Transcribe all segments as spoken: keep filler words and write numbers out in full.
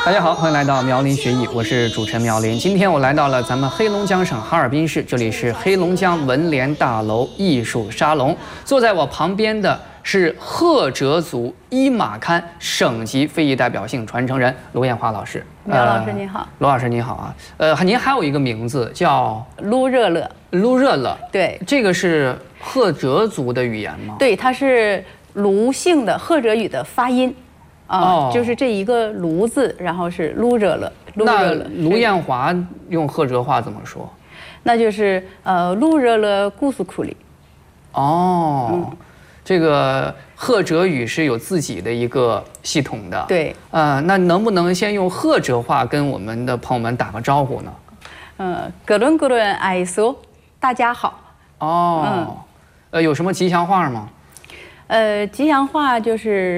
大家好，欢迎来到苗林学艺，我是主持人苗林。今天我来到了咱们黑龙江省哈尔滨市，这里是黑龙江文联大楼艺术沙龙。坐在我旁边的是赫哲族伊玛堪省级非遗代表性传承人卢艳华老师。 苗老师你好， 卢老师你好啊。呃，您还有一个名字叫卢热勒。 卢热勒， 对， 这个是赫哲族的语言吗？ 对，它是卢姓的赫哲语的发音。啊、 哦， 就是这一个卢字，然后是卢热勒。 那卢艳华用赫哲话怎么说？ 那就是呃卢热勒古苏库里。 哦， 嗯、 这个赫哲语是有自己的一个系统的。 对。 呃，那能不能先用赫哲话跟我们的朋友们打个招呼呢？ 嗯，格伦格伦艾索，大家好。 哦。嗯。呃，有什么吉祥话吗？ 呃，吉祥话就是。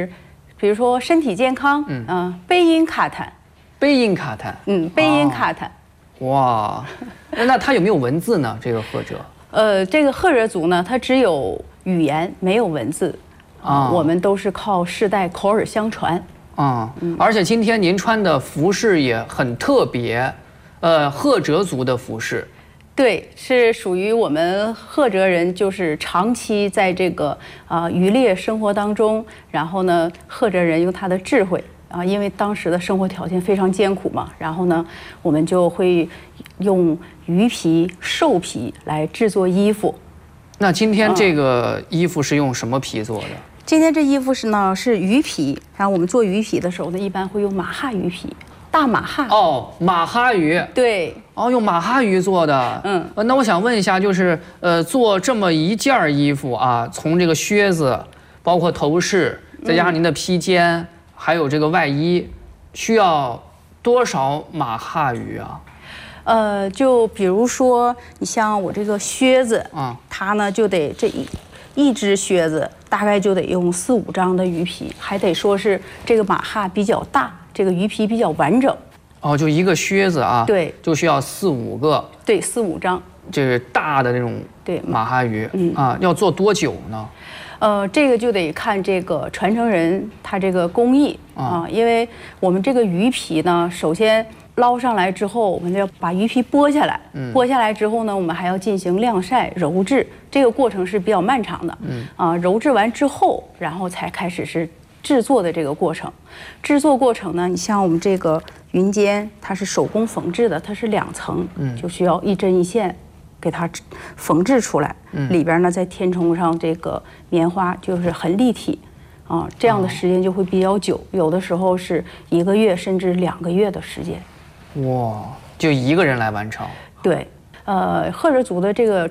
比如说身体健康，嗯啊，贝因卡坦， 贝因卡坦， 嗯，贝因卡坦， 哦、哇，那它有没有文字呢？这个赫哲， 呃，这个赫哲族呢，它只有语言没有文字，啊，我们都是靠世代口耳相传， 啊、嗯，而且今天您穿的服饰也很特别，呃，赫哲族的服饰。 对，是属于我们赫哲人，就是长期在这个啊、呃、渔猎生活当中，然后呢，赫哲人用他的智慧啊，因为当时的生活条件非常艰苦嘛，然后呢，我们就会用鱼皮、兽皮来制作衣服。 那今天这个衣服是用什么皮做的？嗯、 今天这衣服是呢是鱼皮，然后我们做鱼皮的时候呢，一般会用马哈鱼皮。大马哈哦，马哈鱼对哦，用马哈鱼做的，嗯、呃，那我想问一下，就是呃，做这么一件衣服啊，从这个靴子，包括头饰，再加上您的披肩，嗯、还有这个外衣，需要多少马哈鱼啊？ 呃，就比如说，你像我这个靴子啊，它呢就得这一一只靴子大概就得用四五张的鱼皮，还得说是这个马哈比较大。这个鱼皮比较完整， 哦，就一个靴子啊， 对， 就需要四五个， 对，四五张， 这个大的那种对马哈鱼，嗯啊，要做多久呢？ 呃，这个就得看这个传承人他这个工艺啊，因为我们这个鱼皮呢，首先捞上来之后，我们要把鱼皮剥下来，嗯，剥下来之后呢，我们还要进行晾晒、揉制，这个过程是比较漫长的，嗯啊，揉制完之后，然后才开始是。制作的这个过程，制作过程呢，你像我们这个云肩，它是手工缝制的，它是两层，嗯，就需要一针一线给它缝制出来，嗯，里边呢再填充上这个棉花，就是很立体，啊，这样的时间就会比较久，有的时候是一个月甚至两个月的时间。 哇，就一个人来完成？ 对，呃，赫哲族的这个